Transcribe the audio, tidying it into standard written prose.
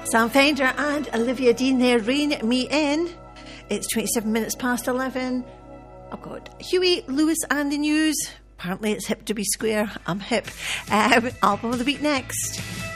Sam Fender and Olivia Dean there, Rein Me In. It's 27 minutes past 11. I've got Huey Lewis and the News. Apparently it's hip to be square. I'm hip. Album of the week next.